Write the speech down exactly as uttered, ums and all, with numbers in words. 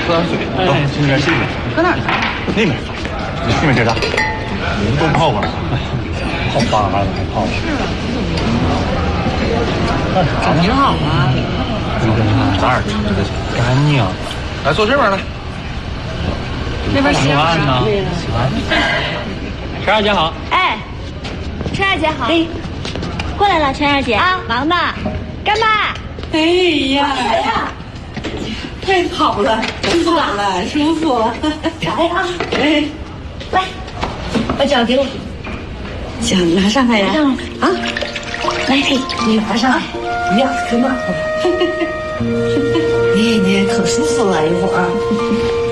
喝点水。走，去那边歇歇。 搁哪儿？ 那边。那边接着。你们都泡过了。泡粑粑了还泡？ 是啊。这挺好啊。 咱俩吃的干净。来，坐这边来。 那边洗碗呢？ 洗碗。 陈二姐好。 哎，陈二姐好。 哎，过来了，陈二姐啊，忙呢，干嘛？ 哎呀，哎呀，太好了，舒服了，舒服。 来啊！ 哎， 来，把脚给我。 脚拿上来呀！ 啊，来，嘿，你拿上来。 不要，可暖和了。你你可舒服了一会儿。